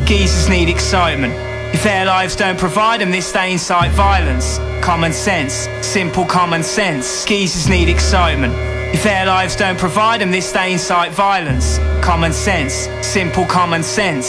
Geezers need excitement. If their lives don't provide them this, they incite violence. Common sense, simple common sense. Geezers need excitement. If their lives don't provide them this, they incite violence. Common sense, simple common sense.